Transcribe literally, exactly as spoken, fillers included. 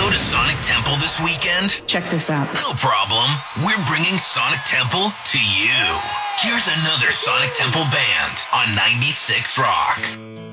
go to Sonic Temple this weekend? Check this out. No problem. We're bringing Sonic Temple to you. Here's another Sonic Temple band on ninety-six Rock.